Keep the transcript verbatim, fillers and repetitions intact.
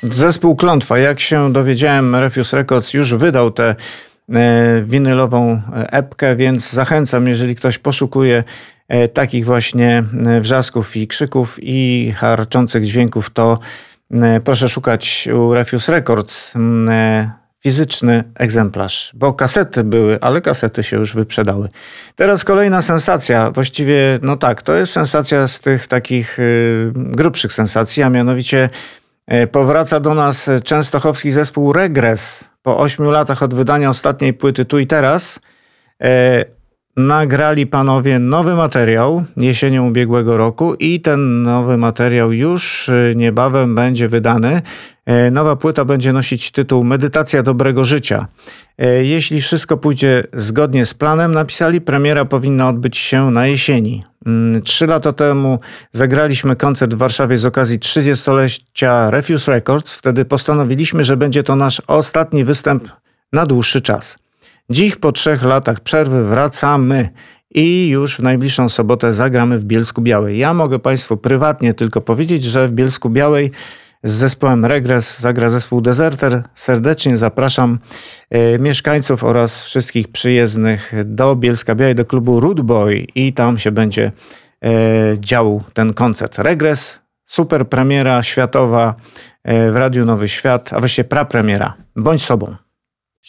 Zespół Klątwa, jak się dowiedziałem, Refuse Records już wydał tę winylową epkę, więc zachęcam, jeżeli ktoś poszukuje takich właśnie wrzasków i krzyków i harczących dźwięków, to proszę szukać u Refuse Records fizyczny egzemplarz, bo kasety były, ale kasety się już wyprzedały. Teraz kolejna sensacja, właściwie no tak, to jest sensacja z tych takich grubszych sensacji, a mianowicie powraca do nas częstochowski zespół Regres. Po ośmiu latach od wydania ostatniej płyty Tu i Teraz e, nagrali panowie nowy materiał jesienią ubiegłego roku i ten nowy materiał już niebawem będzie wydany. E, nowa płyta będzie nosić tytuł Medytacja dobrego życia. E, jeśli wszystko pójdzie zgodnie z planem, napisali, premiera powinna odbyć się na jesieni. Trzy lata temu zagraliśmy koncert w Warszawie z okazji trzydziestolecia Refuse Records. Wtedy postanowiliśmy, że będzie to nasz ostatni występ na dłuższy czas. Dziś po trzech latach przerwy wracamy i już w najbliższą sobotę zagramy w Bielsku Białej. Ja mogę Państwu prywatnie tylko powiedzieć, że w Bielsku Białej z zespołem Regres zagra zespół Deserter. Serdecznie zapraszam e, mieszkańców oraz wszystkich przyjezdnych do Bielska Białej, do klubu Root Boy i tam się będzie e, działł ten koncert. Regres, super premiera światowa e, w Radiu Nowy Świat, a właściwie prapremiera. Bądź sobą.